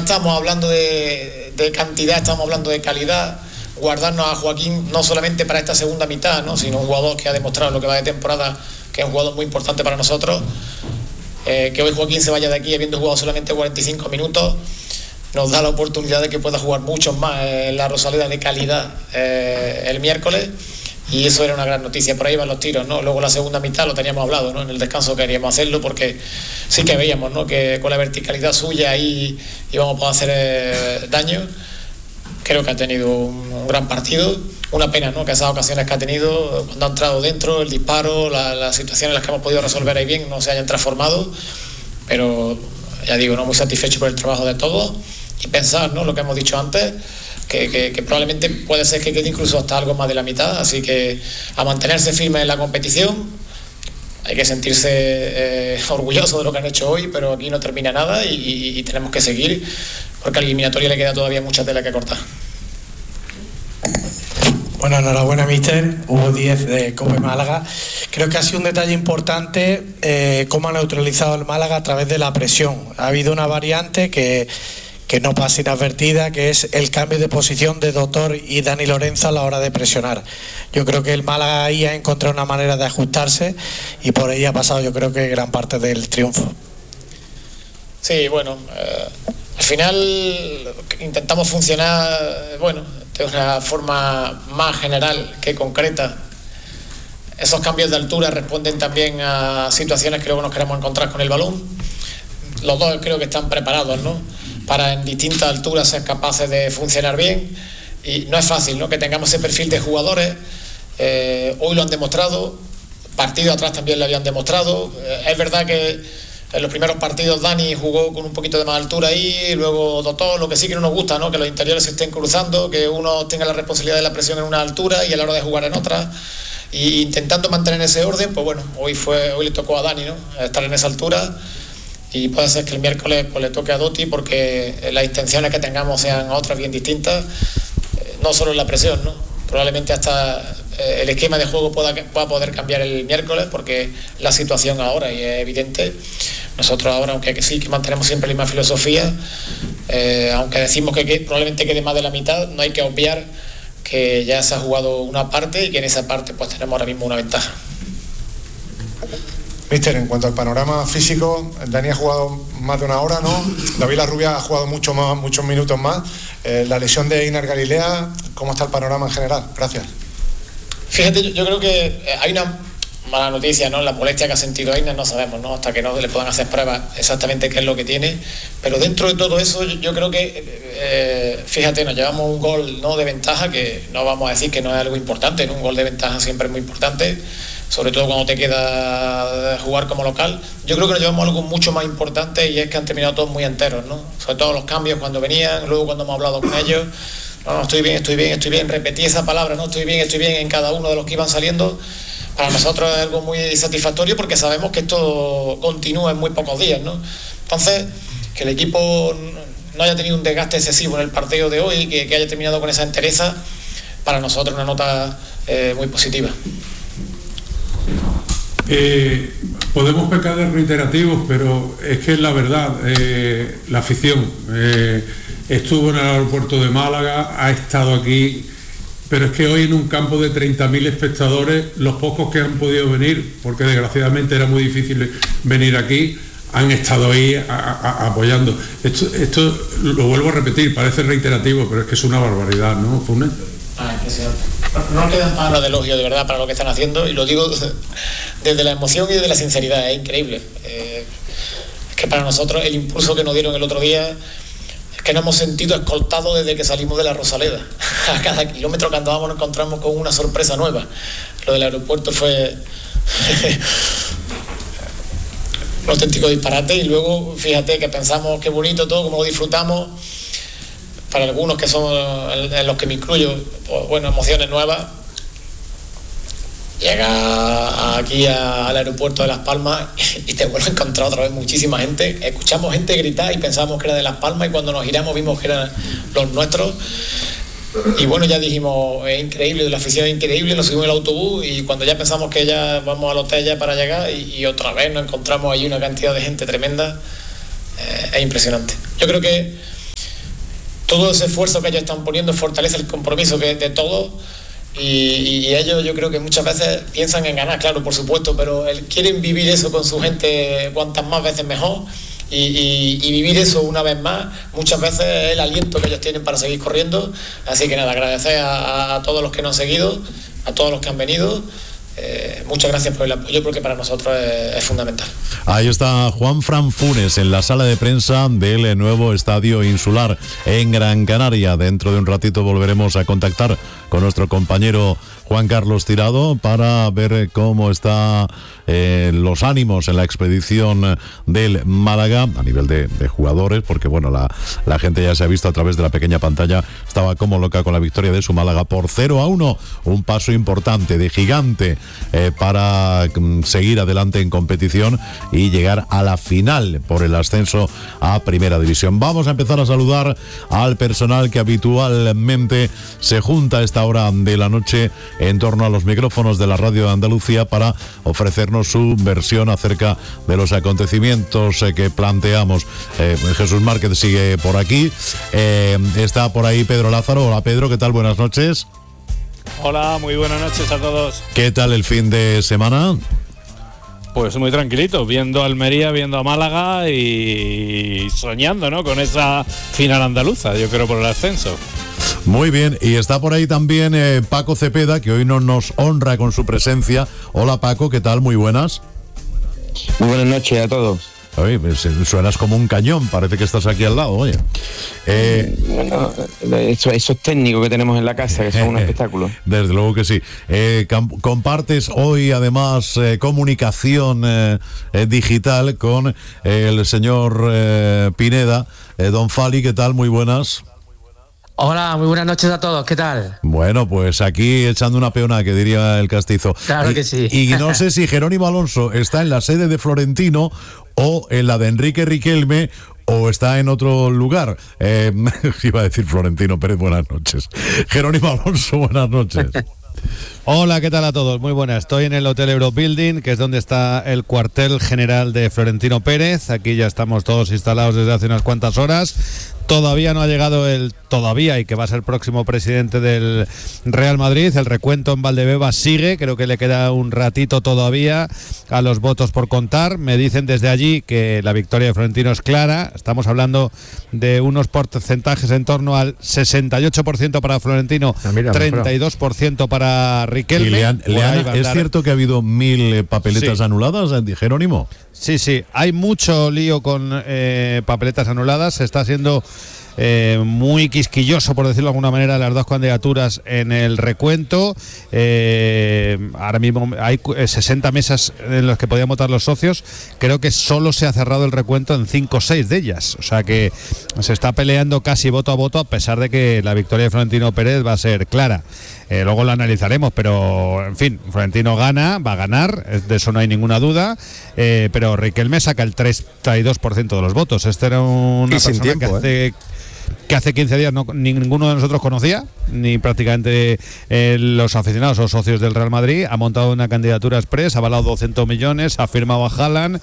estamos hablando de cantidad, estamos hablando de calidad. Guardarnos a Joaquín no solamente para esta segunda mitad, ¿no?, sino un jugador que ha demostrado lo que va de temporada, que es un jugador muy importante para nosotros. Que hoy Joaquín se vaya de aquí habiendo jugado solamente 45 minutos nos da la oportunidad de que pueda jugar muchos más en la Rosaleda de calidad el miércoles, y eso era una gran noticia. Por ahí van los tiros, ¿no? Luego la segunda mitad lo teníamos hablado, ¿no? En el descanso queríamos hacerlo porque sí que veíamos, ¿no?, que con la verticalidad suya ahí íbamos a poder hacer daño. Creo que ha tenido un gran partido. Una pena, ¿no?, que esas ocasiones que ha tenido, cuando ha entrado dentro, el disparo, las situaciones en las que hemos podido resolver ahí bien, no se hayan transformado. Pero ya digo, no, muy satisfecho por el trabajo de todos, y pensar, ¿no?, lo que hemos dicho antes, que probablemente puede ser que quede incluso hasta algo más de la mitad. Así que a mantenerse firme en la competición. Hay que sentirse orgulloso de lo que han hecho hoy, pero aquí no termina nada y tenemos que seguir, porque a la eliminatoria le queda todavía mucha tela que cortar. Bueno, enhorabuena, míster. Hubo 10 de Cope Málaga. Creo que ha sido un detalle importante cómo ha neutralizado el Málaga a través de la presión. Ha habido una variante que no pasa inadvertida, que es el cambio de posición de Doctor y Dani Lorenzo a la hora de presionar. Yo creo que el Málaga ahí ha encontrado una manera de ajustarse y por ahí ha pasado, yo creo, que gran parte del triunfo. Sí, bueno, al final intentamos funcionar, bueno, de una forma más general que concreta. Esos cambios de altura responden también a situaciones que luego nos queremos encontrar con el balón. Los dos creo que están preparados, ¿no?, para en distintas alturas ser capaces de funcionar bien, y no es fácil, ¿no?, que tengamos ese perfil de jugadores. Hoy lo han demostrado, partido atrás también lo habían demostrado. Es verdad que en los primeros partidos Dani jugó con un poquito de más altura ahí, y luego Doctor, lo que sí que no nos gusta, ¿no?, que los interiores se estén cruzando, que uno tenga la responsabilidad de la presión en una altura y a la hora de jugar en otra, y intentando mantener ese orden. Pues bueno, hoy le tocó a Dani, ¿no?, estar en esa altura, y puede ser que el miércoles pues le toque a Dotti, porque las intenciones que tengamos sean otras bien distintas, no solo en la presión, ¿no? Probablemente hasta el esquema de juego pueda poder cambiar el miércoles, porque la situación ahora, y es evidente, nosotros ahora, aunque sí que mantenemos siempre la misma filosofía, aunque decimos que probablemente quede más de la mitad, no hay que obviar que ya se ha jugado una parte y que en esa parte pues tenemos ahora mismo una ventaja. Míster, en cuanto al panorama físico, Dani ha jugado más de una hora, ¿no? David Larrubia ha jugado muchos minutos más. La lesión de Einar Galilea, ¿cómo está el panorama en general? Gracias. Fíjate, yo creo que hay una mala noticia, ¿no? La molestia que ha sentido Einar no sabemos, ¿no?, hasta que no le puedan hacer pruebas exactamente qué es lo que tiene. Pero dentro de todo eso, yo creo que, fíjate, nos llevamos un gol, ¿no?, de ventaja, que no vamos a decir que no es algo importante, ¿no? Un gol de ventaja siempre es muy importante, sobre todo cuando te queda jugar como local. Yo creo que nos llevamos algo mucho más importante, y es que han terminado todos muy enteros, ¿no? Sobre todo los cambios cuando venían, luego cuando hemos hablado con ellos. No, estoy bien, repetí esa palabra, ¿no? Estoy bien en cada uno de los que iban saliendo. Para nosotros es algo muy satisfactorio, porque sabemos que esto continúa en muy pocos días, ¿no? Entonces, que el equipo no haya tenido un desgaste excesivo en el partido de hoy, que haya terminado con esa entereza, para nosotros una nota muy positiva. Podemos pecar de reiterativos, pero es que es la verdad. La afición estuvo en el aeropuerto de Málaga, ha estado aquí, pero es que hoy en un campo de 30.000 espectadores, los pocos que han podido venir, porque desgraciadamente era muy difícil venir aquí, han estado ahí apoyando. Esto lo vuelvo a repetir, parece reiterativo, pero es que es una barbaridad, ¿no, Funes? No quedan palabras de elogio, de verdad, para lo que están haciendo, y lo digo desde la emoción y desde la sinceridad. Es increíble. Es que para nosotros el impulso que nos dieron el otro día es que nos hemos sentido escoltados desde que salimos de la Rosaleda. A cada kilómetro que andábamos nos encontramos con una sorpresa nueva. Lo del aeropuerto fue un auténtico disparate, y luego fíjate que pensamos qué bonito todo, cómo lo disfrutamos. Para algunos, que son en los que me incluyo, pues, bueno, emociones nuevas. Llega aquí al aeropuerto de Las Palmas y te vuelves a encontrar otra vez muchísima gente. Escuchamos gente gritar y pensamos que era de Las Palmas, y cuando nos giramos vimos que eran los nuestros. Y bueno, ya dijimos, es increíble, la afición es increíble, nos subimos el autobús, y cuando ya pensamos que ya vamos al hotel ya para llegar, y otra vez nos encontramos ahí una cantidad de gente tremenda, es impresionante. Yo creo que todo ese esfuerzo que ellos están poniendo fortalece el compromiso de todos. Y ellos, yo creo que muchas veces piensan en ganar, claro, por supuesto, pero quieren vivir eso con su gente cuantas más veces mejor, y vivir eso una vez más, muchas veces es el aliento que ellos tienen para seguir corriendo. Así que nada, agradecer a todos los que nos han seguido, a todos los que han venido. Muchas gracias por el apoyo, porque para nosotros es fundamental. Ahí está Juanfran Funes en la sala de prensa del nuevo Estadio Insular en Gran Canaria. Dentro de un ratito volveremos a contactar con nuestro compañero Juan Carlos Tirado para ver cómo están los ánimos en la expedición del Málaga a nivel de jugadores, porque bueno, la gente ya se ha visto a través de la pequeña pantalla, estaba como loca con la victoria de su Málaga por 0-1, un paso importante, de gigante, para seguir adelante en competición y llegar a la final por el ascenso a Primera División. Vamos a empezar a saludar al personal que habitualmente se junta a esta hora de la noche en torno a los micrófonos de la Radio de Andalucía para ofrecernos su versión acerca de los acontecimientos que planteamos. Jesús Márquez sigue por aquí, está por ahí Pedro Lázaro. Hola Pedro, ¿qué tal? Buenas noches. Hola, muy buenas noches a todos. ¿Qué tal el fin de semana? Pues muy tranquilito, viendo a Almería, viendo a Málaga y soñando, ¿no?, con esa final andaluza, yo creo, por el ascenso. Muy bien, y está por ahí también Paco Cepeda, que hoy nos honra con su presencia. Hola Paco, ¿qué tal? Muy buenas. Muy buenas noches a todos. Oye, suenas como un cañón, parece que estás aquí al lado, oye. Bueno, esos técnicos que tenemos en la casa, que son un espectáculo. Desde luego que sí. Compartes hoy además comunicación digital con el señor Pineda. Don Fali, ¿qué tal? Muy buenas. Hola, muy buenas noches a todos, ¿qué tal? Bueno, pues aquí echando una peona, que diría el castizo. Claro que sí. Y no sé si Jerónimo Alonso está en la sede de Florentino o en la de Enrique Riquelme o está en otro lugar. Iba a decir Florentino Pérez, buenas noches. Jerónimo Alonso, buenas noches. Hola, ¿qué tal a todos? Muy buenas. Estoy en el Hotel Eurobuilding, que es donde está el cuartel general de Florentino Pérez. Aquí ya estamos todos instalados desde hace unas cuantas horas. Todavía no ha llegado y que va a ser el próximo presidente del Real Madrid. El recuento en Valdebebas sigue, creo que le queda un ratito todavía a los votos por contar. Me dicen desde allí que la victoria de Florentino es clara. Estamos hablando de unos porcentajes en torno al 68% para Florentino, 32% para Riquelme. ¿Es cierto que ha habido 1000 papeletas anuladas, Jerónimo? Sí, hay mucho lío con papeletas anuladas. Se está siendo muy quisquilloso, por decirlo de alguna manera, las dos candidaturas en el recuento. Ahora mismo hay 60 mesas en las que podían votar los socios. Creo que solo se ha cerrado el recuento en 5 o 6 de ellas. O sea que se está peleando casi voto a voto, a pesar de que la victoria de Florentino Pérez va a ser clara. Luego lo analizaremos, pero en fin, Florentino gana, va a ganar, de eso no hay ninguna duda, pero Riquelme saca el 32% de los votos. Este era una persona que hace 15 días ninguno de nosotros conocía, ni prácticamente los aficionados o socios del Real Madrid. Ha montado una candidatura express, ha avalado 200 millones, ha firmado a Haaland,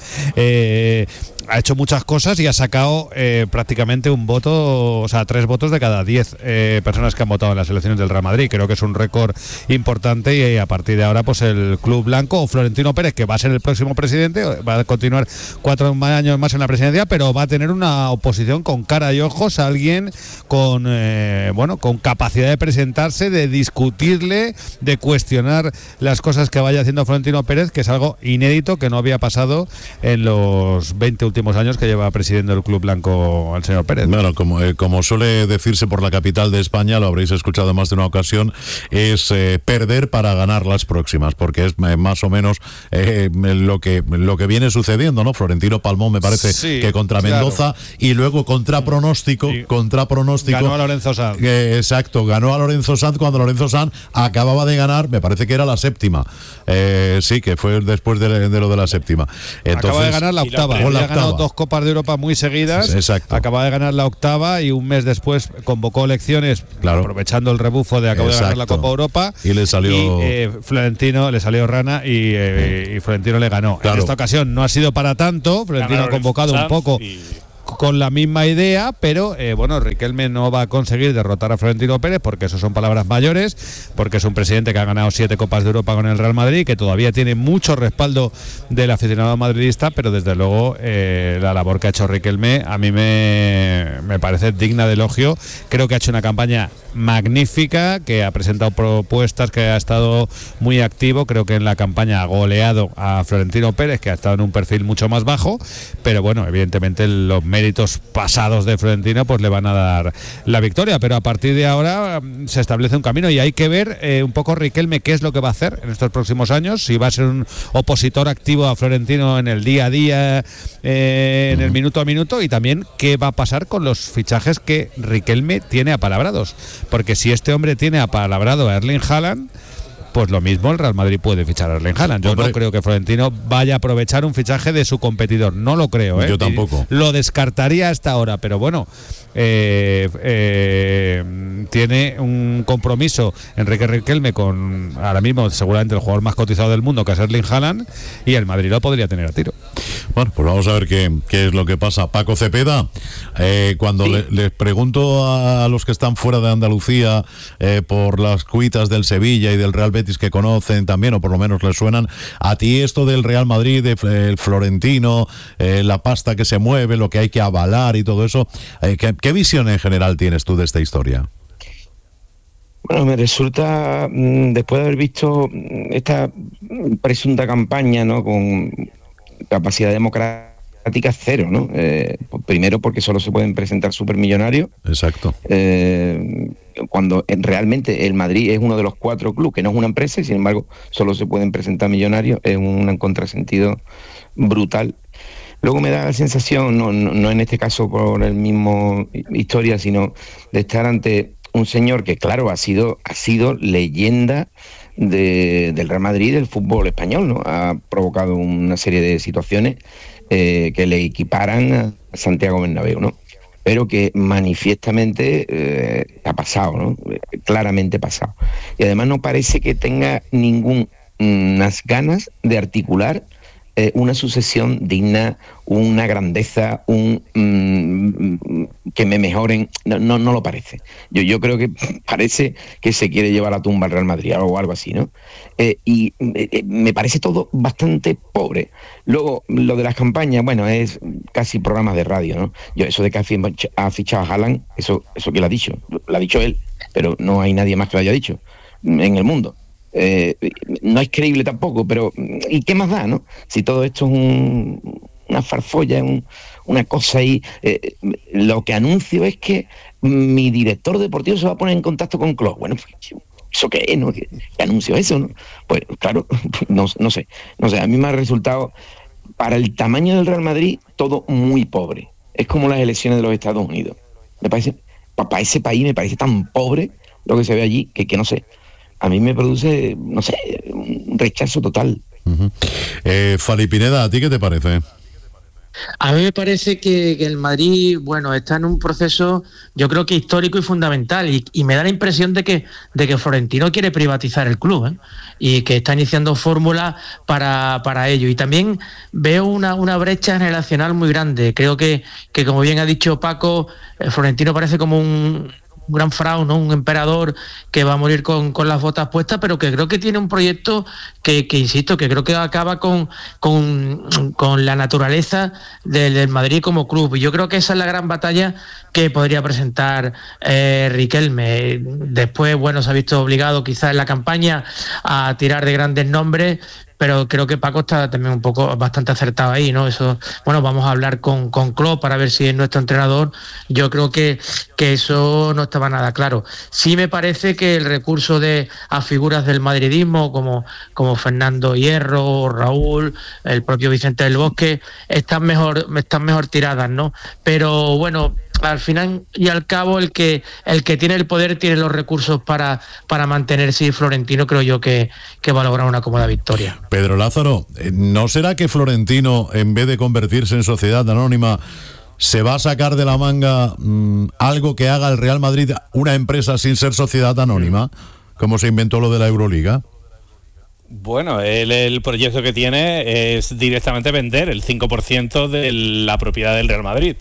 ha hecho muchas cosas y ha sacado prácticamente un voto, o sea, 3 votos de cada 10 personas que han votado en las elecciones del Real Madrid. Creo que es un récord importante y a partir de ahora pues el Club Blanco o Florentino Pérez, que va a ser el próximo presidente, va a continuar 4 años más en la presidencia, pero va a tener una oposición con cara y ojos a alguien con capacidad de presentarse, de discutirle, de cuestionar las cosas que vaya haciendo Florentino Pérez, que es algo inédito que no había pasado en los 20 últimos años que lleva presidiendo el Club Blanco al señor Pérez. Bueno, como suele decirse por la capital de España, lo habréis escuchado en más de una ocasión, es perder para ganar las próximas, porque es más o menos lo que viene sucediendo, ¿no? Florentino palmó, me parece, que contra Mendoza, y luego contra pronóstico ganó a Lorenzo Sanz. Exacto, ganó a Lorenzo Sanz cuando Lorenzo Sanz acababa de ganar, me parece que era la séptima. Sí, que fue después de lo de la séptima. Entonces, acaba de ganar la octava. Ha ganado 2 Copas de Europa muy seguidas. Exacto. Acaba de ganar la octava y un mes después convocó elecciones, aprovechando el rebufo de acabo de ganar la Copa Europa. Y le salió. Florentino le salió rana y Florentino le ganó. En esta ocasión no ha sido para tanto. Florentino ha convocado un poco con la misma idea, pero bueno, Riquelme no va a conseguir derrotar a Florentino Pérez porque eso son palabras mayores, porque es un presidente que ha ganado 7 Copas de Europa con el Real Madrid, que todavía tiene mucho respaldo del aficionado madridista, pero desde luego la labor que ha hecho Riquelme a mí me parece digna de elogio. Creo que ha hecho una campaña magnífica, que ha presentado propuestas, que ha estado muy activo. Creo que en la campaña ha goleado a Florentino Pérez, que ha estado en un perfil mucho más bajo, pero bueno, evidentemente los méritos pasados de Florentino pues le van a dar la victoria, pero a partir de ahora se establece un camino y hay que ver un poco Riquelme qué es lo que va a hacer en estos próximos años, si va a ser un opositor activo a Florentino en el día a día, en el minuto a minuto, y también qué va a pasar con los fichajes que Riquelme tiene apalabrados, porque si este hombre tiene apalabrado a Erling Haaland, pues lo mismo el Real Madrid puede fichar a Erling Haaland. Yo no creo que Florentino vaya a aprovechar un fichaje de su competidor, no lo creo, ¿eh? Yo tampoco. Lo descartaría hasta ahora, pero bueno, tiene un compromiso Enrique Riquelme con ahora mismo seguramente el jugador más cotizado del mundo, que es Erling Haaland, y el Madrid lo podría tener a tiro. Bueno, pues vamos a ver qué es lo que pasa. Paco Cepeda, cuando les pregunto a los que están fuera de Andalucía por las cuitas del Sevilla y del Real Betis que conocen también, o por lo menos les suenan, a ti esto del Real Madrid, el Florentino, la pasta que se mueve, lo que hay que avalar y todo eso, ¿qué visión en general tienes tú de esta historia? Bueno, me resulta, después de haber visto esta presunta campaña, ¿no?, con capacidad democrática cero, ¿no? Primero porque solo se pueden presentar supermillonarios. Exacto. Cuando realmente el Madrid es uno de los 4 clubes, que no es una empresa, y sin embargo solo se pueden presentar millonarios, es un contrasentido brutal. Luego me da la sensación, no en este caso por el mismo historia, sino de estar ante un señor que, claro, ha sido leyenda del Real Madrid, del fútbol español, ¿no? Ha provocado una serie de situaciones que le equiparan a Santiago Bernabéu, ¿no? Pero que manifiestamente ha pasado, ¿no? Claramente pasado. Y además no parece que tenga unas ganas de articular una sucesión digna, una grandeza, que me mejoren. No lo parece. Yo creo que parece que se quiere llevar a la tumba al Real Madrid o algo así, ¿no? Y me parece todo bastante pobre. Luego, lo de las campañas, bueno, es casi programas de radio, ¿no? Yo eso de que ha fichado a Haaland, eso que lo ha dicho él, pero no hay nadie más que lo haya dicho en el mundo. No es creíble tampoco, pero ¿y qué más da, no? Si todo esto es una farfolla, una cosa ahí. Lo que anuncio es que mi director deportivo se va a poner en contacto con Klopp. Bueno, ¿eso qué es, no? ¿Qué anuncio eso, no? Pues claro, no sé. A mí me ha resultado, para el tamaño del Real Madrid, todo muy pobre. Es como las elecciones de los Estados Unidos. Me parece, para ese país me parece tan pobre lo que se ve allí, que no sé. A mí me produce, no sé, un rechazo total. Fali Pineda, ¿a ti qué te parece? A mí me parece que el Madrid, bueno, está en un proceso, yo creo que histórico y fundamental, y me da la impresión de que Florentino quiere privatizar el club, ¿eh? Y que está iniciando fórmulas para ello. Y también veo una brecha generacional muy grande. Creo que como bien ha dicho Paco, Florentino parece como un gran faraón, ¿no? Un emperador que va a morir con las botas puestas, pero que creo que tiene un proyecto que insisto, que creo que acaba con la naturaleza del Madrid como club. Y yo creo que esa es la gran batalla que podría presentar Riquelme. Después, bueno, se ha visto obligado quizás en la campaña a tirar de grandes nombres, pero creo que Paco está también un poco bastante acertado ahí, ¿no? Eso, bueno, vamos a hablar con Klopp para ver si es nuestro entrenador. Yo creo que eso no estaba nada claro. Sí me parece que el recurso a figuras del madridismo como Fernando Hierro, Raúl, el propio Vicente del Bosque, están mejor tiradas, ¿no? Pero bueno, al final y al cabo el que tiene el poder tiene los recursos para mantenerse, y Florentino creo yo que va a lograr una cómoda victoria. Pedro Lázaro, ¿no será que Florentino, en vez de convertirse en sociedad anónima, se va a sacar de la manga algo que haga el Real Madrid una empresa sin ser sociedad anónima, como se inventó lo de la Euroliga? Bueno, el proyecto que tiene es directamente vender el 5% de la propiedad del Real Madrid.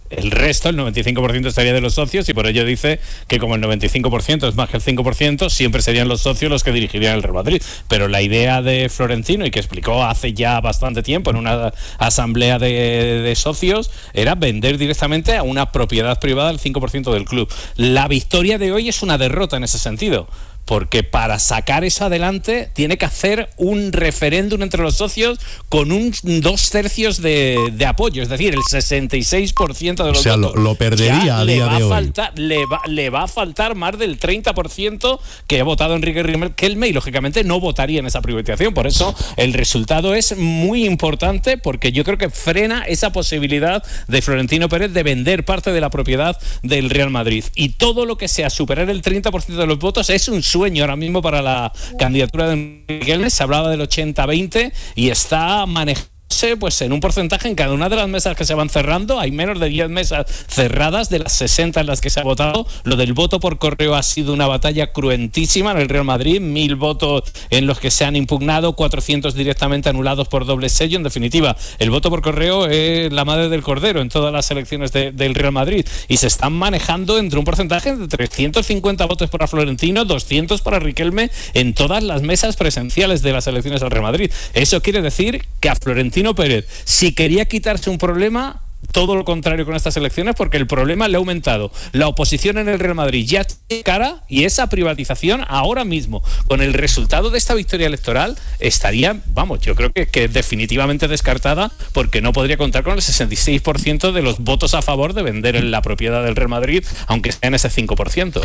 El resto, el 95%, estaría de los socios, y por ello dice que como el 95% es más que el 5%, siempre serían los socios los que dirigirían el Real Madrid. Pero la idea de Florentino, y que explicó hace ya bastante tiempo en una asamblea de socios, era vender directamente a una propiedad privada el 5% del club. La victoria de hoy es una derrota en ese sentido, porque para sacar eso adelante tiene que hacer un referéndum entre los socios con un 2/3 de apoyo, es decir, el 66% de los votos. O sea, lo perdería a día de hoy. Le va a faltar más del 30% que ha votado Enrique Riquelme, y lógicamente no votaría en esa privatización. Por eso el resultado es muy importante, porque yo creo que frena esa posibilidad de Florentino Pérez de vender parte de la propiedad del Real Madrid. Y todo lo que sea superar el 30% de los votos es un sueño ahora mismo para la candidatura de Riquelme. Se hablaba del 80-20 y está manejando pues en un porcentaje en cada una de las mesas que se van cerrando. Hay menos de 10 mesas cerradas de las 60 en las que se ha votado. Lo del voto por correo ha sido una batalla cruentísima en el Real Madrid. 1000 votos en los que se han impugnado, 400 directamente anulados por doble sello. En definitiva, el voto por correo es la madre del cordero en todas las elecciones del Real Madrid, y se están manejando entre un porcentaje de 350 votos para Florentino, 200 para Riquelme en todas las mesas presenciales de las elecciones del Real Madrid. Eso quiere decir que a Florentino Pérez, si quería quitarse un problema, todo lo contrario con estas elecciones, porque el problema le ha aumentado. La oposición en el Real Madrid ya tiene cara, y esa privatización ahora mismo, con el resultado de esta victoria electoral, estaría, vamos, yo creo que definitivamente descartada, porque no podría contar con el 66% de los votos a favor de vender la propiedad del Real Madrid, aunque sea en ese 5%.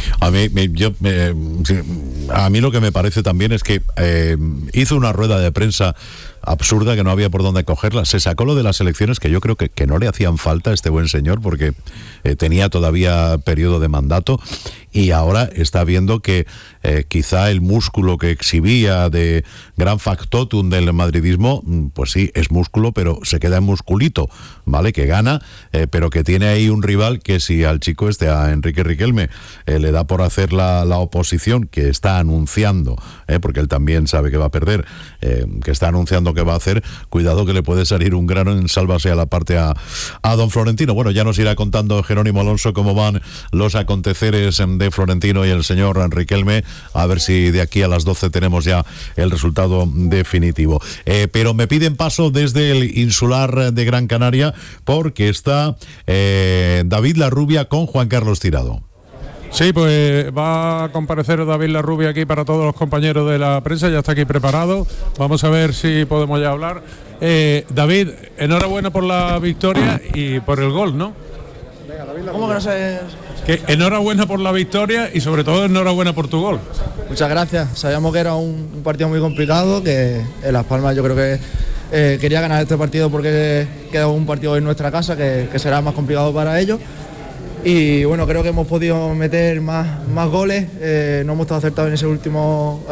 A mí lo que me parece también es que hizo una rueda de prensa absurda que no había por dónde cogerla. Se sacó lo de las elecciones, que yo creo que no le hacían falta a este buen señor, porque tenía todavía periodo de mandato, y ahora está viendo que quizá el músculo que exhibía de gran factotum del madridismo, pues sí, es músculo, pero se queda en musculito, ¿vale? Que gana, pero que tiene ahí un rival que, si al chico a Enrique Riquelme, le da por hacer la oposición, que está anunciando, porque él también sabe que va a perder, que está anunciando que va a hacer, cuidado que le puede salir un grano en sálvase a la parte a don Florentino. Bueno, ya nos irá contando Jerónimo Alonso cómo van los aconteceres de Florentino y el señor Riquelme, a ver si de aquí a las 12 tenemos ya el resultado definitivo. Pero me piden paso desde el Insular de Gran Canaria, porque está David Larrubia con Juan Carlos Tirado. Sí, pues va a comparecer David Larrubia aquí para todos los compañeros de la prensa, ya está aquí preparado. Vamos a ver si podemos ya hablar. David, enhorabuena por la victoria y por el gol, ¿no? Venga, David, ¿cómo que no sé? Enhorabuena por la victoria y sobre todo enhorabuena por tu gol. Muchas gracias. Sabíamos que era un partido muy complicado, que en Las Palmas yo creo que quería ganar este partido porque queda un partido en nuestra casa que será más complicado para ellos. Y bueno, creo que hemos podido meter más goles, no hemos estado acertados en ese último,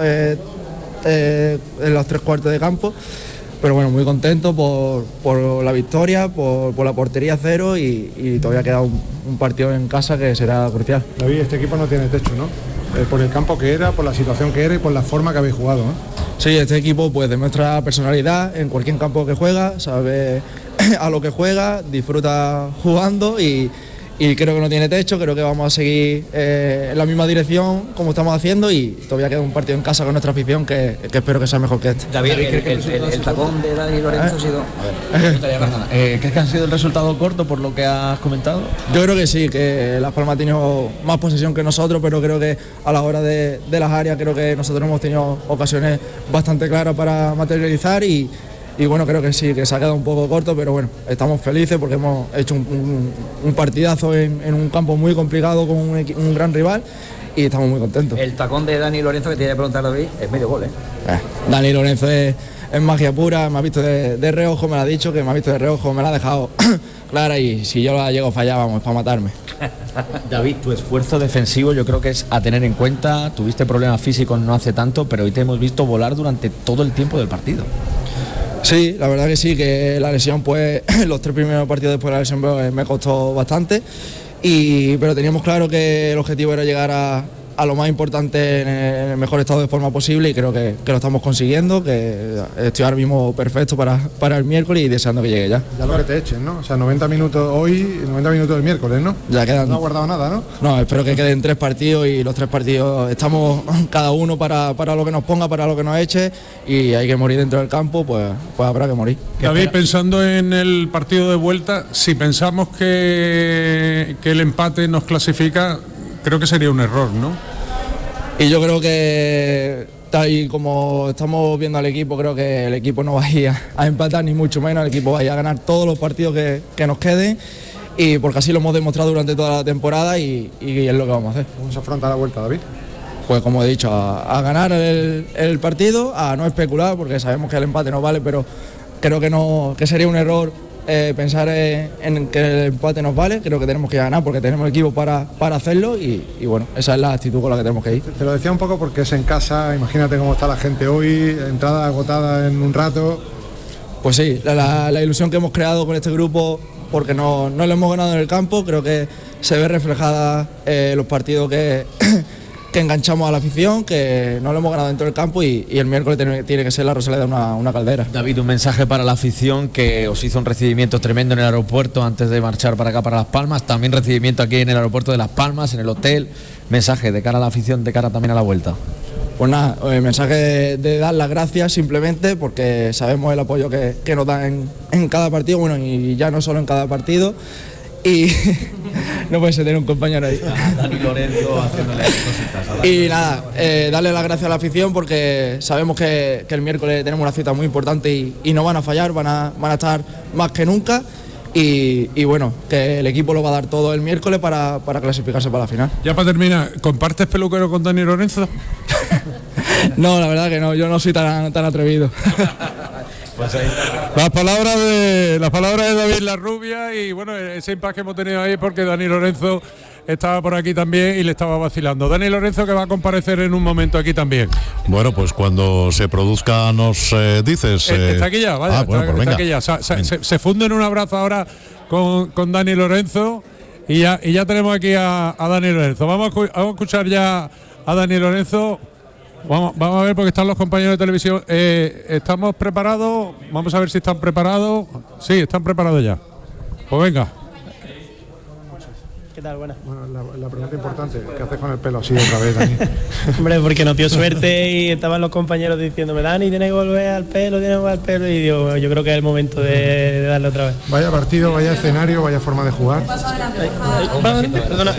en los 3/4 de campo, pero bueno, muy contento por la victoria, por la portería cero, y todavía queda un partido en casa que será crucial. David, este equipo no tiene techo, ¿no? Por el campo que era, por la situación que era y por la forma que habéis jugado, ¿no? Sí, este equipo pues demuestra personalidad en cualquier campo que juega, sabe a lo que juega, disfruta jugando, y creo que no tiene techo. Creo que vamos a seguir en la misma dirección como estamos haciendo, y todavía queda un partido en casa con nuestra afición que espero que sea mejor que este. David, el tacón de Dani Lorenzo ha sido... ¿Crees que ha sido el resultado corto por lo que has comentado? Yo creo que sí, que Las Palmas ha tenido más posesión que nosotros, pero creo que a la hora de las áreas creo que nosotros hemos tenido ocasiones bastante claras para materializar, y bueno, creo que sí, que se ha quedado un poco corto, pero bueno, estamos felices porque hemos hecho un partidazo en un campo muy complicado con un gran rival, y estamos muy contentos. El tacón de Dani Lorenzo, que te iba a preguntar, David, es medio gol, ¿eh? Dani Lorenzo es magia pura, me ha visto de reojo, me lo ha dicho, que me ha visto de reojo, me la ha dejado clara, y si yo la llego a fallar, vamos, es para matarme. David, tu esfuerzo defensivo yo creo que es a tener en cuenta. Tuviste problemas físicos no hace tanto, pero hoy te hemos visto volar durante todo el tiempo del partido. Sí, la verdad que sí, que la lesión, pues los 3 primeros partidos después de la lesión me costó bastante, pero teníamos claro que el objetivo era llegar a a lo más importante en el mejor estado de forma posible y creo que lo estamos consiguiendo, que estoy ahora mismo perfecto para el miércoles y deseando que llegue ya. Ya lo que te echen, ¿no? O sea, 90 minutos hoy y 90 minutos el miércoles, ¿no? Ya quedan. No ha guardado nada, ¿no? No, espero que queden 3 partidos y los 3 partidos estamos cada uno para lo que nos ponga, para lo que nos eche y hay que morir dentro del campo, pues habrá que morir. David, pensando en el partido de vuelta, si pensamos que el empate nos clasifica, creo que sería un error, ¿no? Y yo creo que tal y como estamos viendo al equipo, creo que el equipo no va a ir a empatar ni mucho menos, el equipo va a ir a ganar todos los partidos que nos queden y porque así lo hemos demostrado durante toda la temporada y es lo que vamos a hacer. ¿Cómo se afronta la vuelta, David? Pues como he dicho, a ganar el partido, a no especular porque sabemos que el empate no vale, pero creo que sería un error pensar en que el empate nos vale. Creo que tenemos que ganar porque tenemos el equipo para hacerlo y bueno, esa es la actitud con la que tenemos que ir. Te lo decía un poco porque es en casa, imagínate cómo está la gente hoy, entrada agotada en un rato. Pues sí, la ilusión que hemos creado con este grupo, porque no lo hemos ganado en el campo, creo que se ve reflejada los partidos que enganchamos a la afición, que no lo hemos ganado dentro del campo y el miércoles tiene que ser la Rosaleda una caldera. David, un mensaje para la afición que os hizo un recibimiento tremendo en el aeropuerto antes de marchar para acá, para Las Palmas, también recibimiento aquí en el aeropuerto de Las Palmas, en el hotel, mensaje de cara a la afición, de cara también a la vuelta. Pues nada, el mensaje de dar las gracias simplemente porque sabemos el apoyo que nos dan en cada partido, bueno, y ya no solo en cada partido. Y no puede ser tener un compañero ahí. Dani Lorenzo haciéndole cositas. Y nada, darle las gracias a la afición porque sabemos que el miércoles tenemos una cita muy importante y no van a fallar, van a estar más que nunca. Y bueno, que el equipo lo va a dar todo el miércoles para clasificarse para la final. Ya para terminar, ¿compartes peluquero con Dani Lorenzo? No, la verdad que no, yo no soy tan atrevido. Pues las palabras de David Larrubia y bueno, ese impasse que hemos tenido ahí porque Dani Lorenzo estaba por aquí también y le estaba vacilando. Dani Lorenzo, que va a comparecer en un momento aquí también. Bueno, pues cuando se produzca nos dices. Está aquí ya, vaya, pues está aquí ya. Se funde en un abrazo ahora con Dani Lorenzo y ya tenemos aquí a Dani Lorenzo. Vamos a escuchar ya a Dani Lorenzo. Vamos a ver porque están los compañeros de televisión. ¿Estamos preparados? Vamos a ver si están preparados. Sí, están preparados ya. Pues venga. ¿Qué tal? Buenas. Bueno, la pregunta importante, ¿qué haces con el pelo así otra vez, Dani? Hombre, porque nos dio suerte y estaban los compañeros diciéndome, Dani, tienes que volver al pelo, y digo, yo creo que es el momento de darle otra vez. Vaya partido, vaya escenario, vaya forma de jugar. Perdona.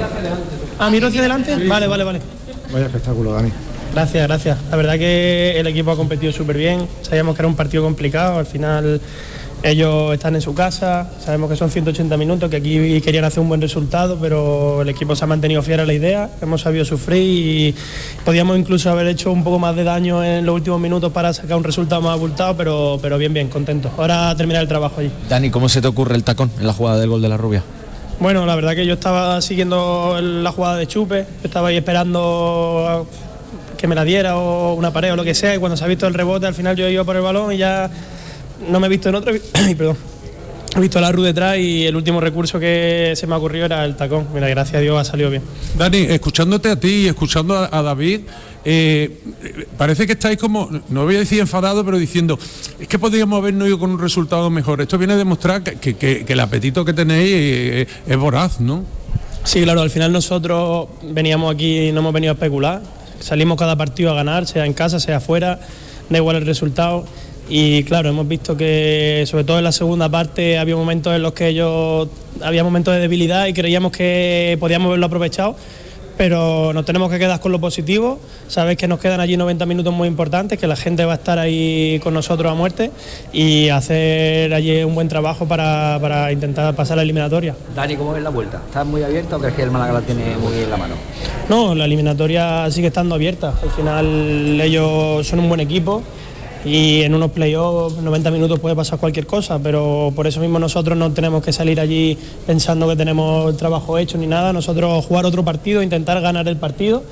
¿Miro hacia adelante? Vale. Vaya espectáculo, Dani. Gracias. La verdad que el equipo ha competido súper bien. Sabíamos que era un partido complicado. Al final ellos están en su casa. Sabemos que son 180 minutos, que aquí querían hacer un buen resultado, pero el equipo se ha mantenido fiel a la idea. Hemos sabido sufrir y podíamos incluso haber hecho un poco más de daño en los últimos minutos para sacar un resultado más abultado, pero bien, contento. Ahora terminar el trabajo allí. Dani, ¿cómo se te ocurre el tacón en la jugada del gol de Larrubia? Bueno, la verdad que yo estaba siguiendo la jugada de Chupe. Estaba ahí esperando que me la diera o una pared o lo que sea, y cuando se ha visto el rebote al final yo iba por el balón y ya no me he visto en otro. Perdón. He visto a Larru detrás y el último recurso que se me ha ocurrido era el tacón. Mira, gracias a Dios ha salido bien. Dani, escuchándote a ti y escuchando a David, parece que estáis como, no voy a decir enfadado, pero diciendo, es que podríamos habernos ido con un resultado mejor. Esto viene a demostrar que el apetito que tenéis es voraz, ¿no? Sí, claro, al final nosotros veníamos aquí y no hemos venido a especular. Salimos cada partido a ganar, sea en casa, sea afuera, da igual el resultado. Y claro, hemos visto que sobre todo en la segunda parte había momentos en los que había momentos de debilidad y creíamos que podíamos haberlo aprovechado, pero nos tenemos que quedar con lo positivo. Sabéis que nos quedan allí 90 minutos muy importantes, que la gente va a estar ahí con nosotros a muerte y hacer allí un buen trabajo para intentar pasar la eliminatoria. Dani, ¿cómo ves la vuelta? ¿Estás muy abierta o crees que el Málaga la tiene muy en la mano? No, la eliminatoria sigue estando abierta. Al final ellos son un buen equipo y en unos playoffs 90 minutos puede pasar cualquier cosa, pero por eso mismo nosotros no tenemos que salir allí pensando que tenemos el trabajo hecho ni nada. Nosotros jugar otro partido, intentar ganar el partido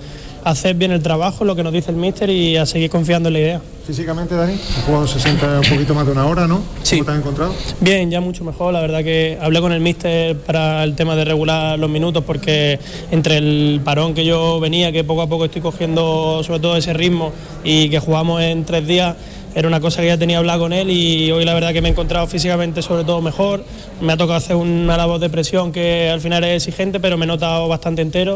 hacer bien el trabajo, lo que nos dice el míster y a seguir confiando en la idea. Físicamente, Dani, has jugado 60 un poquito más de una hora, ¿no? Sí. ¿Cómo te has encontrado? Bien, ya mucho mejor. La verdad que hablé con el míster para el tema de regular los minutos, porque entre el parón que yo venía, que poco a poco estoy cogiendo sobre todo ese ritmo, y que jugamos en 3 días, era una cosa que ya tenía hablado con él, y hoy la verdad que me he encontrado físicamente sobre todo mejor. Me ha tocado hacer una labor de presión que al final es exigente, pero me he notado bastante entero,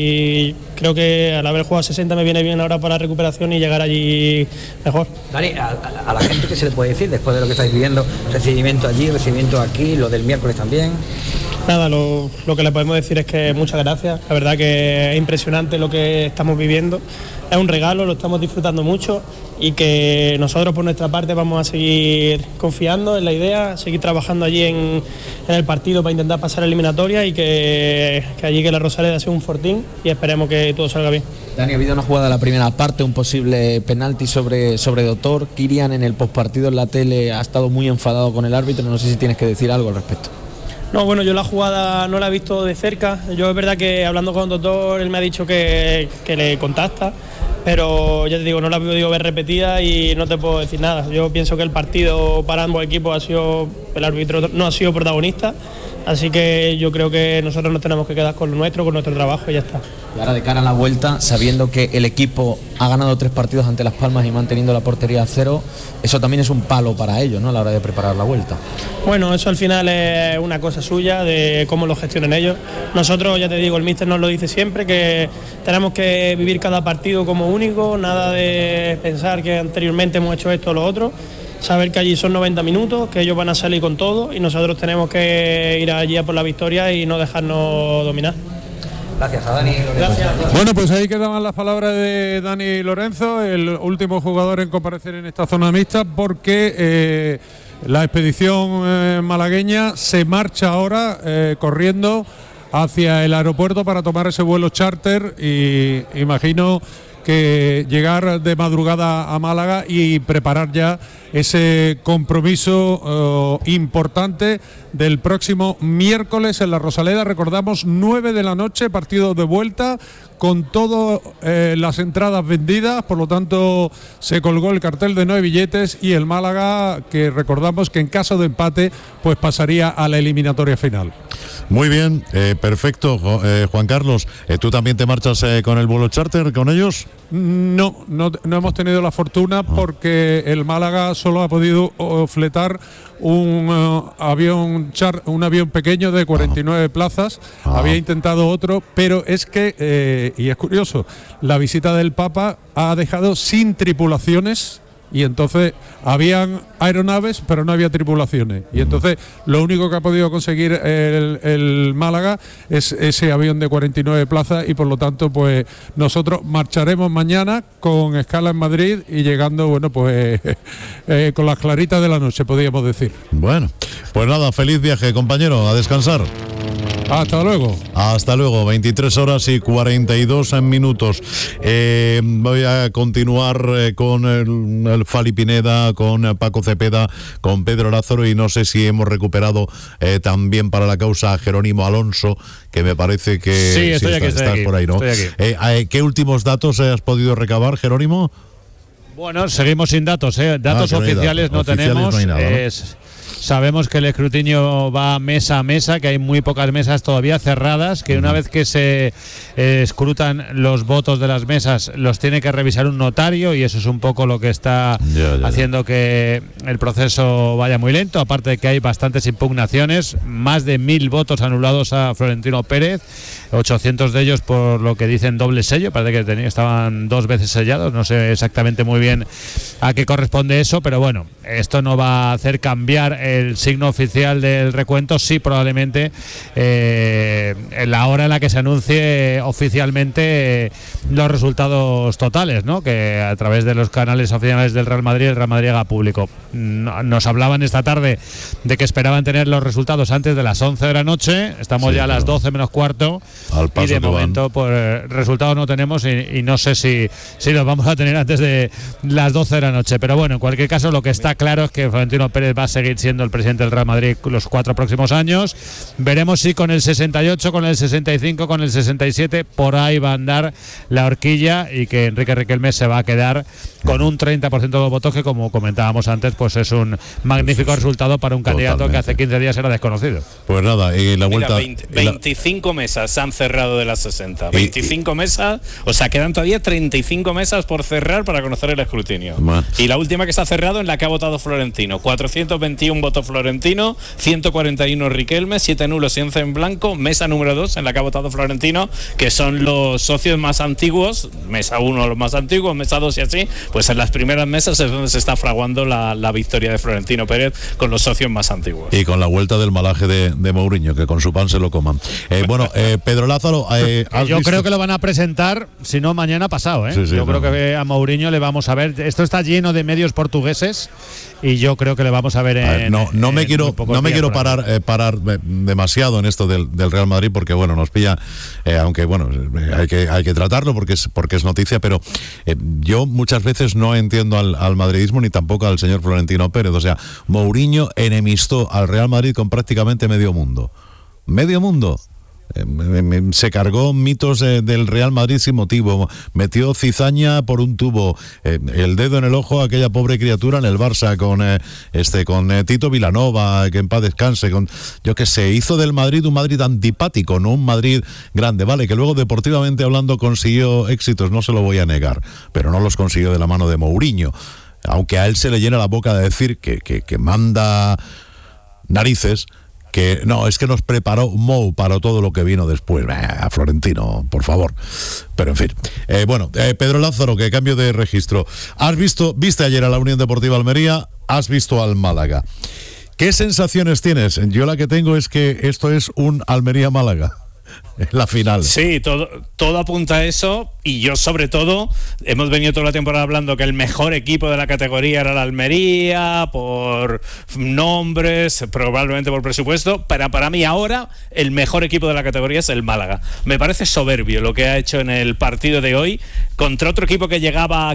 y creo que al haber jugado 60 me viene bien ahora para la recuperación y llegar allí mejor. Dani, a la gente, ¿qué se le puede decir después de lo que estáis viviendo? Recibimiento allí, recibimiento aquí, lo del miércoles también. Nada, lo que le podemos decir es que muchas gracias. La verdad que es impresionante lo que estamos viviendo. Es un regalo, lo estamos disfrutando mucho, y que nosotros por nuestra parte vamos a seguir confiando en la idea, seguir trabajando allí en el partido para intentar pasar la eliminatoria, y que allí que la Rosaleda sea un fortín, y esperemos que todo salga bien. Dani, ha habido una jugada de la primera parte, un posible penalti sobre Doctor. Kirian en el postpartido en la tele ha estado muy enfadado con el árbitro, no sé si tienes que decir algo al respecto. No, bueno, yo la jugada no la he visto de cerca. Yo es verdad que hablando con el doctor, él me ha dicho que le contacta, pero ya te digo, no la he podido ver repetida y no te puedo decir nada. Yo pienso que el partido para ambos equipos ha sido, el árbitro no ha sido protagonista, así que yo creo que nosotros nos tenemos que quedar con lo nuestro, con nuestro trabajo, y ya está. Y ahora de cara a la vuelta, sabiendo que el equipo ha ganado 3 partidos ante Las Palmas y manteniendo la portería a 0, eso también es un palo para ellos, ¿no?, a la hora de preparar la vuelta. Bueno, eso al final es una cosa suya, de cómo lo gestionen ellos. Nosotros, ya te digo, el míster nos lo dice siempre, que tenemos que vivir cada partido como único, nada de pensar que anteriormente hemos hecho esto o lo otro. Saber que allí son 90 minutos, que ellos van a salir con todo, y nosotros tenemos que ir allí a por la victoria y no dejarnos dominar. Gracias a Dani. Gracias. Bueno, pues ahí quedaban las palabras de Dani Lorenzo, el último jugador en comparecer en esta zona mixta, porque la expedición malagueña se marcha ahora corriendo hacia el aeropuerto para tomar ese vuelo charter, y imagino que llegar de madrugada a Málaga y preparar ya ese compromiso importante del próximo miércoles en la Rosaleda. Recordamos, 9 de la noche, partido de vuelta, con todas las entradas vendidas, por lo tanto se colgó el cartel de no hay billetes, y el Málaga, que recordamos que en caso de empate pues pasaría a la eliminatoria final. Muy bien, perfecto. Juan Carlos, ¿tú también te marchas con el vuelo charter con ellos? No hemos tenido la fortuna, porque el Málaga solo ha podido fletar un avión pequeño de 49 plazas. Había intentado otro, pero es que, y es curioso, la visita del Papa ha dejado sin tripulaciones, y entonces habían aeronaves pero no había tripulaciones, y entonces lo único que ha podido conseguir el Málaga es ese avión de 49 plazas, y por lo tanto pues nosotros marcharemos mañana con escala en Madrid y llegando, bueno, pues con las claritas de la noche, podríamos decir. Bueno, pues nada, feliz viaje, compañero, a descansar. Hasta luego. Hasta luego, 23 horas y 42 minutos. Voy a continuar con el Fali Pineda, con Paco Cepeda, con Pedro Lázaro, y no sé si hemos recuperado también para la causa a Jerónimo Alonso, que me parece que sí, estoy aquí, estás por ahí, ¿no? Estoy aquí. ¿Qué últimos datos has podido recabar, Jerónimo? Bueno, seguimos sin datos, datos oficiales no tenemos. No hay nada, ¿no? Sabemos que el escrutinio va mesa a mesa, que hay muy pocas mesas todavía cerradas, que una vez que se escrutan los votos de las mesas, los tiene que revisar un notario, y eso es un poco lo que está haciendo que el proceso vaya muy lento, aparte de que hay bastantes impugnaciones, más de 1000 votos anulados a Florentino Pérez, 800 de ellos por lo que dicen doble sello, parece que estaban 2 veces sellados, no sé exactamente muy bien a qué corresponde eso, pero bueno, esto no va a hacer cambiar el signo oficial del recuento, sí probablemente en la hora en la que se anuncie oficialmente los resultados totales, ¿no?, que a través de los canales oficiales del Real Madrid, el Real Madrid haga público. Nos hablaban esta tarde de que esperaban tener los resultados antes de las 11 de la noche, estamos ya a las 12 menos cuarto, Al paso y de que momento pues resultados no tenemos y no sé si los vamos a tener antes de las 12 de la noche. Pero bueno, en cualquier caso lo que está claro es que Florentino Pérez va a seguir siendo el presidente del Real Madrid los 4 próximos años. Veremos si con el 68, con el 65, con el 67 por ahí va a andar la horquilla y que Enrique Riquelme se va a quedar con un 30% de los votos, que como comentábamos antes pues es un magnífico resultado para un candidato que hace 15 días era desconocido. Pues nada, y la vuelta... 25 mesas se han cerrado de las 60. 25 mesas, o sea, quedan todavía 35 mesas por cerrar para conocer el escrutinio. Y la última que se ha cerrado en la que ha votado Florentino. 421 votos Florentino, 141 Riquelme, 7 nulos y 11 en blanco. Mesa número 2 en la que ha votado Florentino, que son los socios más antiguos. Mesa 1 los más antiguos, mesa 2 y así. Pues en las primeras mesas es donde se está fraguando la victoria de Florentino Pérez con los socios más antiguos. Y con la vuelta del malaje de Mourinho, que con su pan se lo coman. Pedro Lázaro, yo creo que lo van a presentar, si no mañana pasado, ¿eh? Sí, yo creo que a Mourinho le vamos a ver. Esto está lleno de medios portugueses y yo creo que le vamos a ver no me quiero parar demasiado en esto del Real Madrid, porque bueno, nos pilla, aunque bueno, hay que tratarlo porque es noticia, pero yo muchas veces no entiendo al madridismo ni tampoco al señor Florentino Pérez. O sea, Mourinho enemistó al Real Madrid con prácticamente medio mundo. Se cargó mitos del Real Madrid sin motivo, metió cizaña por un tubo, el dedo en el ojo a aquella pobre criatura en el Barça con Tito Vilanova, que en paz descanse, yo que sé, hizo del Madrid un Madrid antipático, no un Madrid grande, vale, que luego deportivamente hablando consiguió éxitos, no se lo voy a negar, pero no los consiguió de la mano de Mourinho, aunque a él se le llena la boca de decir que manda narices, que no, es que nos preparó Mou para todo lo que vino después. A Florentino, por favor. Pero en fin. Pedro Lázaro, que cambio de registro. Viste ayer a la Unión Deportiva Almería, has visto al Málaga. ¿Qué sensaciones tienes? Yo la que tengo es que esto es un Almería-Málaga. La final. Sí, todo apunta a eso, y yo sobre todo hemos venido toda la temporada hablando que el mejor equipo de la categoría era la Almería, por nombres, probablemente por presupuesto, pero para mí ahora el mejor equipo de la categoría es el Málaga. Me parece soberbio lo que ha hecho en el partido de hoy contra otro equipo que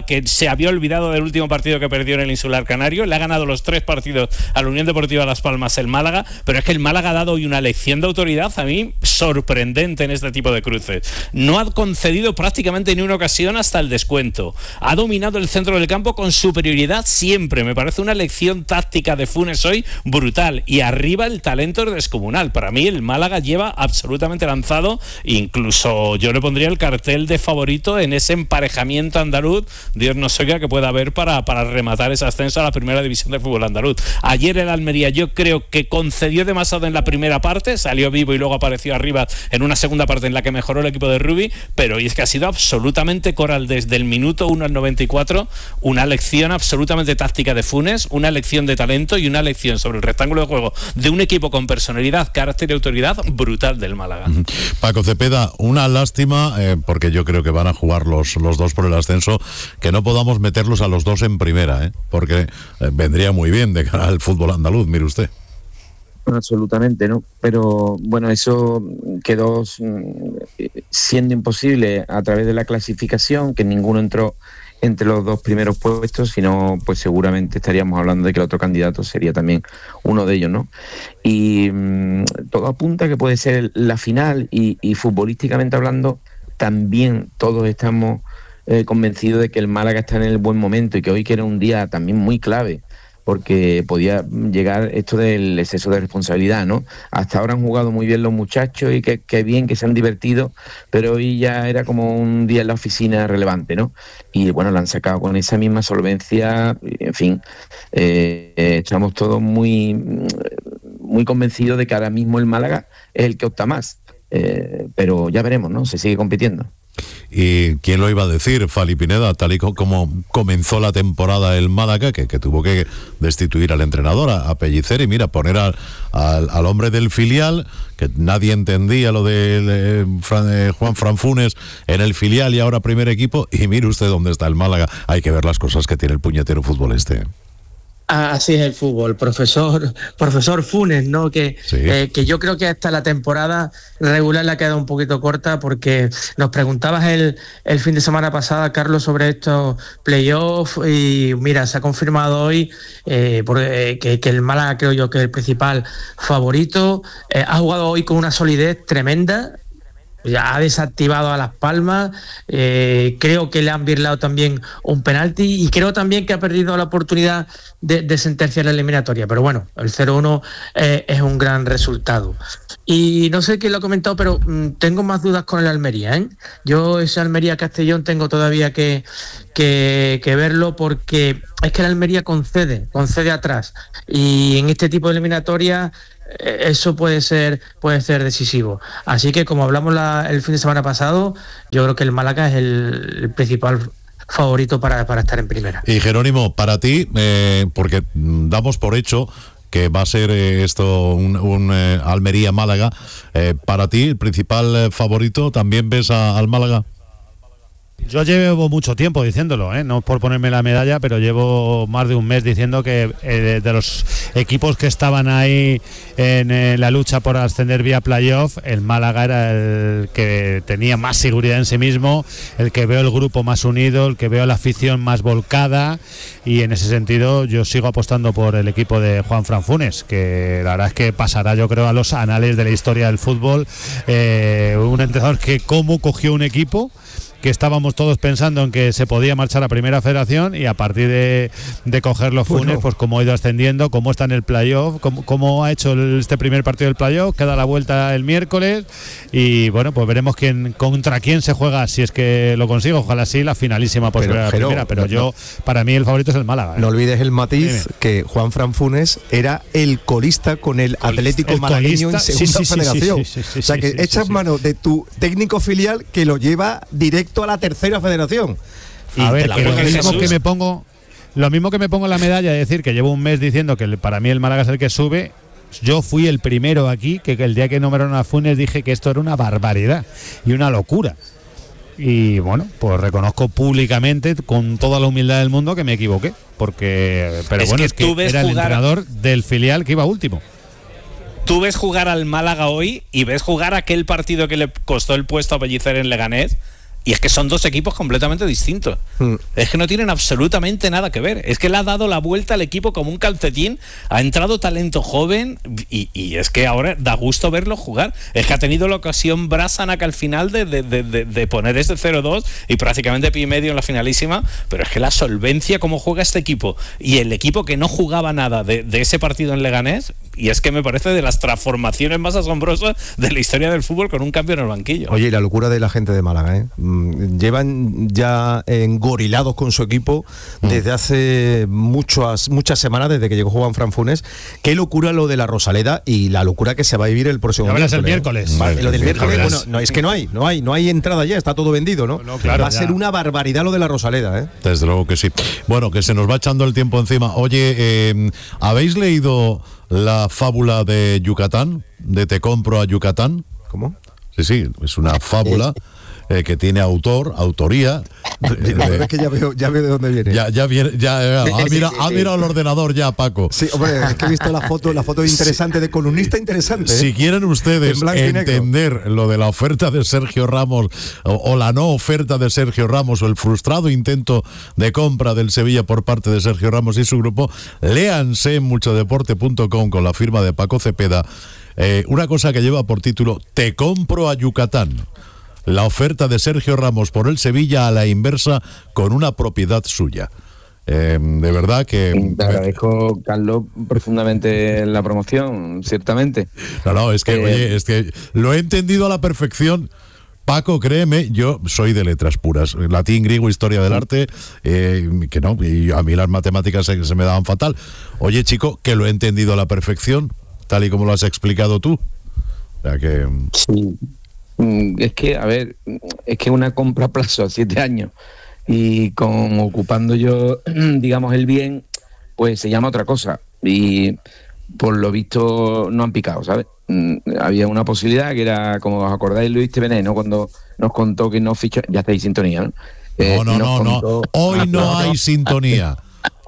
se había olvidado del último partido que perdió en el Insular Canario. Le ha ganado los 3 partidos a la Unión Deportiva Las Palmas el Málaga, pero es que el Málaga ha dado hoy una lección de autoridad a mí sorprendente en este tipo de cruces. No ha concedido prácticamente ni una ocasión hasta el descuento. Ha dominado el centro del campo con superioridad siempre. Me parece una lección táctica de Funes hoy brutal. Y arriba el talento es descomunal. Para mí el Málaga lleva absolutamente lanzado. Incluso yo le pondría el cartel de favorito en ese emparejamiento andaluz. Dios nos oiga que pueda haber para rematar ese ascenso a la primera división del fútbol andaluz. Ayer el Almería yo creo que concedió demasiado en la primera parte. Salió vivo y luego apareció arriba en una segunda parte en la que mejoró el equipo de Rubi, pero es que ha sido absolutamente coral desde el minuto 1 al 94, una lección absolutamente táctica de Funes, una lección de talento y una lección sobre el rectángulo de juego de un equipo con personalidad, carácter y autoridad brutal del Málaga. Paco Cepeda, una lástima, porque yo creo que van a jugar los dos por el ascenso, que no podamos meterlos a los dos en primera, porque vendría muy bien de cara al fútbol andaluz, mire usted. Absolutamente, ¿no? Pero bueno, eso quedó siendo imposible a través de la clasificación, que ninguno entró entre los 2 primeros puestos, sino pues seguramente estaríamos hablando de que el otro candidato sería también uno de ellos, ¿no? Y todo apunta que puede ser la final y futbolísticamente hablando también todos estamos convencidos de que el Málaga está en el buen momento y que hoy que era un día también muy clave, porque podía llegar esto del exceso de responsabilidad, ¿no? Hasta ahora han jugado muy bien los muchachos y que bien, que se han divertido, pero hoy ya era como un día en la oficina relevante, ¿no? Y bueno, lo han sacado con esa misma solvencia, en fin, estamos todos muy, muy convencidos de que ahora mismo el Málaga es el que opta más, pero ya veremos, ¿no? Se sigue compitiendo. ¿Y quién lo iba a decir? Fali Pineda, tal y como comenzó la temporada el Málaga, que tuvo que destituir al entrenador, a Pellicer, y mira, poner al hombre del filial, que nadie entendía lo de Juan Fran Funes en el filial y ahora primer equipo, y mire usted dónde está el Málaga. Hay que ver las cosas que tiene el puñetero fútbol este. Así es el fútbol, profesor Funes, ¿no? Que yo creo que hasta la temporada regular le ha quedado un poquito corta, porque nos preguntabas el fin de semana pasada, Carlos, sobre estos playoffs, y mira, se ha confirmado hoy que el Málaga, creo yo, que es el principal favorito. Ha jugado hoy con una solidez tremenda. Ya ha desactivado a Las Palmas, creo que le han birlado también un penalti, y creo también que ha perdido la oportunidad de sentenciar la eliminatoria, pero bueno, el 0-1 es un gran resultado. Y no sé quién lo ha comentado, pero tengo más dudas con el Almería, ¿eh? Yo ese Almería-Castellón tengo todavía que verlo, porque es que el Almería concede atrás, y en este tipo de eliminatoria eso puede ser decisivo. Así que, como hablamos el fin de semana pasado, yo creo que el Málaga es el principal favorito para estar en primera. Y Jerónimo, para ti, porque damos por hecho que va a ser esto un Almería-Málaga, para ti el principal favorito, ¿también ves al Málaga? Yo llevo mucho tiempo diciéndolo, no por ponerme la medalla, pero llevo más de un mes diciendo que de los equipos que estaban ahí en la lucha por ascender vía playoff, el Málaga era el que tenía más seguridad en sí mismo, el que veo el grupo más unido, el que veo la afición más volcada, y en ese sentido yo sigo apostando por el equipo de Juan Fran Funes, que la verdad es que pasará, yo creo, a los anales de la historia del fútbol. Un entrenador que cómo cogió un equipo que estábamos todos pensando en que se podía marchar a Primera Federación, y a partir de coger los Funes, pues cómo ha ido ascendiendo, cómo está en el playoff, cómo ha hecho este primer partido del playoff, que da la vuelta el miércoles, y bueno, pues veremos contra quién se juega, si es que lo consigue, ojalá sí, la finalísima por primera, pero para mí el favorito es el Málaga. No olvides el matiz, que Juan Fran Funes era el colista con el Atlético malagueño en Segunda Federación. O sea que echas mano de tu técnico filial, que lo lleva directo a la Tercera Federación. A ver, que lo mismo que me pongo la medalla, es decir, que llevo un mes diciendo que para mí el Málaga es el que sube. Yo fui el primero aquí que el día que nombraron a Funes dije que esto era una barbaridad y una locura. Y bueno, pues reconozco públicamente, con toda la humildad del mundo, que me equivoqué, pero es que era el entrenador del filial que iba último. Tú ves jugar al Málaga hoy y ves jugar aquel partido que le costó el puesto a Pellicer en Leganés, y es que son dos equipos completamente distintos. Es que no tienen absolutamente nada que ver. Es que le ha dado la vuelta al equipo como un calcetín, ha entrado talento joven, y es que ahora da gusto verlo jugar. Es que ha tenido la ocasión Brasanac al final de poner ese 0-2 y prácticamente pie y medio en la finalísima, pero es que la solvencia como juega este equipo, y el equipo que no jugaba nada de ese partido en Leganés, y es que me parece de las transformaciones más asombrosas de la historia del fútbol, con un cambio en el banquillo. Oye, y la locura de la gente de Málaga, llevan ya engorilados con su equipo desde hace muchas semanas, desde que llegó Juan Fran Funes. Qué locura lo de la Rosaleda, y la locura que se va a vivir el próximo miércoles. Lo del miércoles, bueno, no, es que no hay entrada ya, está todo vendido, ¿no? Claro, va a ser una barbaridad lo de la Rosaleda, Desde luego que sí. Bueno, que se nos va echando el tiempo encima. Oye, ¿habéis leído la fábula de Yucatán? De Te compro a Yucatán. ¿Cómo? Sí, es una fábula que tiene autoría. Es que ya veo de dónde viene. Ha mirado el ordenador ya, Paco. Sí, hombre, es que he visto la foto interesante, de columnista interesante. Si quieren ustedes entender lo de la oferta de Sergio Ramos, o la no oferta de Sergio Ramos, o el frustrado intento de compra del Sevilla por parte de Sergio Ramos y su grupo, léanse muchodeporte.com con la firma de Paco Cepeda, una cosa que lleva por título Te compro a Yucatán. La oferta de Sergio Ramos por el Sevilla a la inversa, con una propiedad suya. De verdad que... Te agradezco, Carlos, profundamente la promoción, ciertamente. No, es que lo he entendido a la perfección. Paco, créeme, yo soy de letras puras, latín, griego, historia del arte, que no, y a mí las matemáticas se me daban fatal. Oye, chico, que lo he entendido a la perfección, tal y como lo has explicado tú. O sea que... Sí. Es que, a ver, es que una compra a plazo a 7 años, y ocupando yo, digamos, el bien, pues se llama otra cosa. Y por lo visto no han picado, ¿sabes? Había una posibilidad que era, como os acordáis, Luis Tevené, ¿no? Cuando nos contó que no fichó, ya estáis en sintonía, ¿no? No. Hoy no hay sintonía.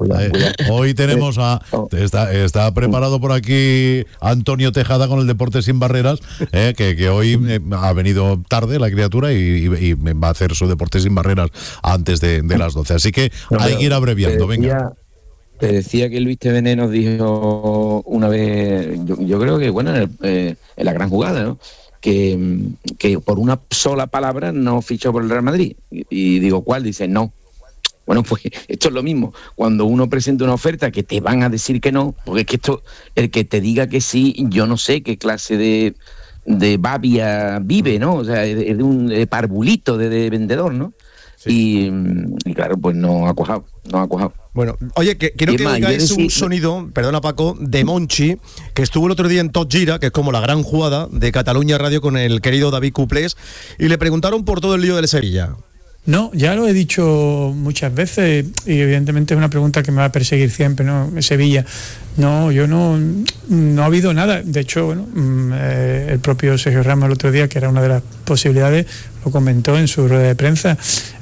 Hoy tenemos está preparado por aquí Antonio Tejada con el Deporte Sin Barreras, que hoy ha venido tarde la criatura y va a hacer su Deporte Sin Barreras antes de las 12. Así que hay que ir abreviando, venga. Te decía que Luis TVN nos dijo una vez, yo creo que en la gran jugada, ¿no? Que por una sola palabra no fichó por el Real Madrid. Y digo, ¿cuál? Dice, no. Bueno, pues esto es lo mismo. Cuando uno presenta una oferta que te van a decir que no, porque es que esto, el que te diga que sí, yo no sé qué clase de babia vive, ¿no? O sea, es de un parvulito de vendedor, ¿no? Sí. Y claro, pues no ha cuajado. Bueno, oye, quiero que oigáis un sonido, perdona Paco, de Monchi, que estuvo el otro día en Tot Gira, que es como la gran jugada de Cataluña Radio con el querido David Cuplés, y le preguntaron por todo el lío del Sevilla. No, ya lo he dicho muchas veces y evidentemente es una pregunta que me va a perseguir siempre, ¿no? Sevilla. No, yo no ha habido nada. De hecho, bueno, el propio Sergio Ramos el otro día, que era una de las posibilidades, lo comentó en su rueda de prensa.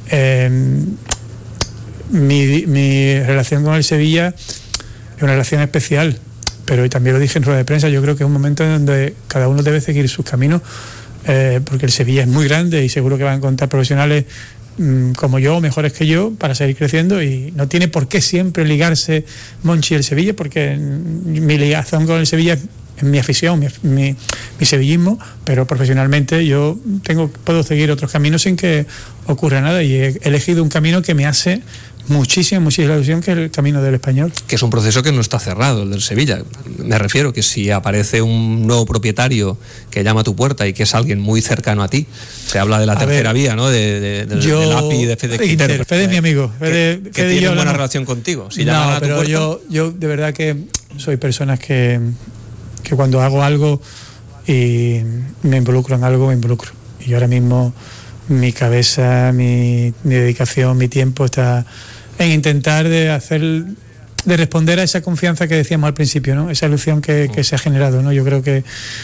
Mi relación con el Sevilla es una relación especial, pero también lo dije en rueda de prensa, yo creo que es un momento en donde cada uno debe seguir sus caminos, porque el Sevilla es muy grande y seguro que va a encontrar profesionales como yo, mejores que yo, para seguir creciendo, y no tiene por qué siempre ligarse Monchi y el Sevilla, porque mi ligación con el Sevilla es mi afición, mi sevillismo, pero profesionalmente yo puedo seguir otros caminos sin que ocurra nada, y he elegido un camino que me hace muchísima ilusión, que es el camino del Español. Que es un proceso que no está cerrado, el del Sevilla. Me refiero que si aparece un nuevo propietario que llama a tu puerta y que es alguien muy cercano a ti, se habla de la tercera vía, ¿no? Del API, de Fede Quintero. Fede es mi amigo. Que tiene buena relación contigo. Si no, pero yo de verdad que soy personas que cuando hago algo y me involucro en algo, me involucro. Y ahora mismo mi cabeza, mi dedicación, mi tiempo está en intentar de responder a esa confianza que decíamos al principio, ¿no? Esa ilusión que se ha generado, ¿no? Yo creo que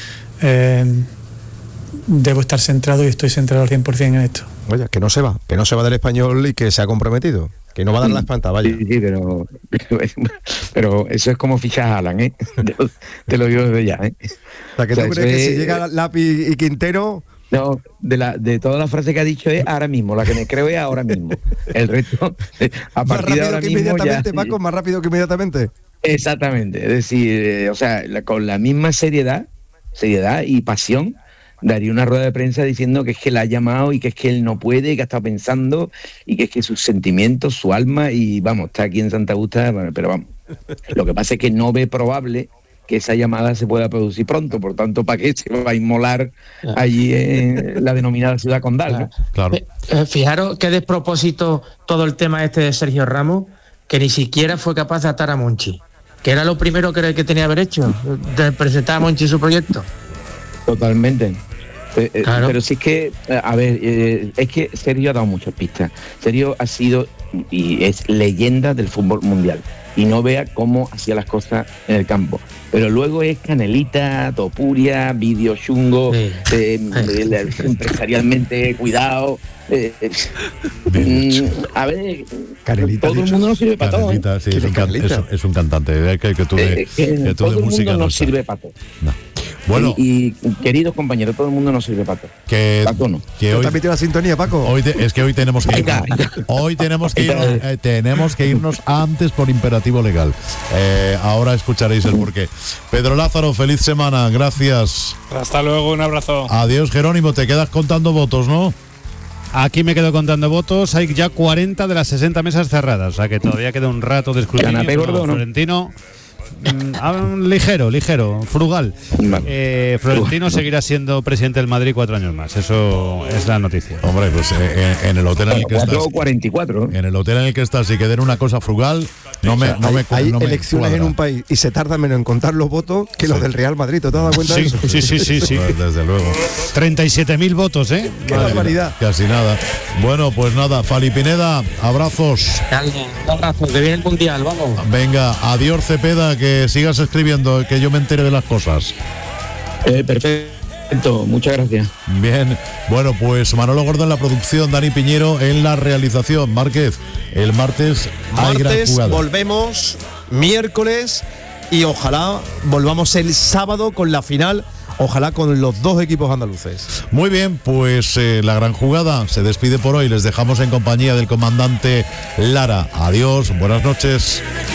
debo estar centrado y estoy centrado al 100% en esto. Oye, que no se va del Español y que se ha comprometido, que no va a dar la espanta, vaya. Sí, pero eso es como fichar a Alan, ¿eh? Te lo digo desde ya, ¿eh? O sea, que tú crees que si llega Lapi y Quintero... No, de todas las frases que ha dicho es ahora mismo, la que me creo es ahora mismo. El resto, a partir de ahora mismo inmediatamente, ya... Paco, más rápido que inmediatamente. Exactamente, es decir, con la misma seriedad y pasión, daría una rueda de prensa diciendo que es que la ha llamado y que es que él no puede, que ha estado pensando y que es que sus sentimientos, su alma, y vamos, está aquí en Santa Augusta, pero vamos. Lo que pasa es que no ve probable que esa llamada se pueda producir pronto, por tanto, ¿para qué se va a inmolar allí en la denominada ciudad condal? ¿no? Claro. Fijaros qué despropósito todo el tema este de Sergio Ramos, que ni siquiera fue capaz de atar a Monchi, que era lo primero que tenía que haber hecho, de presentar a Monchi su proyecto. Totalmente. Claro. Pero sí es que, es que Sergio ha dado muchas pistas. Sergio ha sido y es leyenda del fútbol mundial. Y no vea cómo hacía las cosas en el campo. Pero luego es canelita, topuria, vídeo chungo, empresarialmente cuidado. A ver, canelita, todo el mundo no sirve para todo. Sí, es un cantante. Que tú de todo el música mundo no sirve para todo. No. Bueno, y queridos compañeros, todo el mundo no sirve para todo. Paco no. Que hoy también la sintonía, Paco. Es que hoy tenemos que irnos. Hoy tenemos que irnos antes por imperativo legal. Ahora escucharéis el porqué. Pedro Lázaro, feliz semana, gracias. Hasta luego, un abrazo. Adiós, Jerónimo, te quedas contando votos, ¿no? Aquí me quedo contando votos, hay ya 40 de las 60 mesas cerradas, o sea que todavía queda un rato de escrutinio. Canapé gordo, ¿no? Florentino, ligero, frugal. Florentino seguirá siendo presidente del Madrid 4 años más, eso es la noticia. Hombre, pues en el hotel en el que estás. 44. En el hotel en el que estás, si queden una cosa frugal, hay elecciones en un país y se tarda menos en contar los votos que los del Real Madrid. ¿Te has dado cuenta de eso? Sí. Pues desde luego. 37.000 votos, ¿eh? Qué barbaridad. Casi nada. Bueno, pues nada, Fali Pineda, abrazos. Un abrazo, que viene el Mundial, vamos. Venga, adiós Cepeda, que sigas escribiendo, que yo me entere de las cosas. Perfecto. Muchas gracias. Bien, bueno, pues Manolo Gordo en la producción, Dani Piñero en la realización. Márquez, el martes hay gran jugada. Volvemos miércoles y ojalá volvamos el sábado con la final, ojalá con los dos equipos andaluces. Muy bien, pues la gran jugada se despide por hoy. Les dejamos en compañía del comandante Lara. Adiós, buenas noches.